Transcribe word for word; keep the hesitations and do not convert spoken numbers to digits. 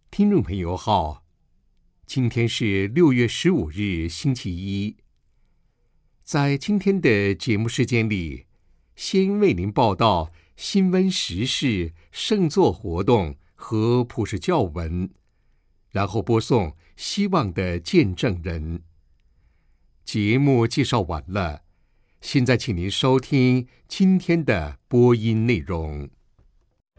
听众朋友好，今天是六月十五日，星期一。在今天的节目时间里，先为您报道新闻时事、圣座活动和普世教文，然后播送希望的见证人。节目介绍完了，现在请您收听今天的播音内容。